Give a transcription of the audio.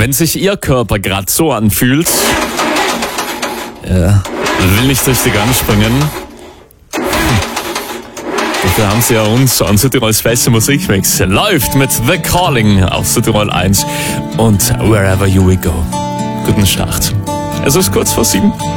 Wenn sich Ihr Körper gerade so anfühlt, will nicht richtig anspringen. Dafür haben Sie ja uns an Südtirols beste Musikwix. Läuft mit The Calling auf Südtirol 1 und Wherever You Will Go. Guten Start. Es ist kurz vor 7.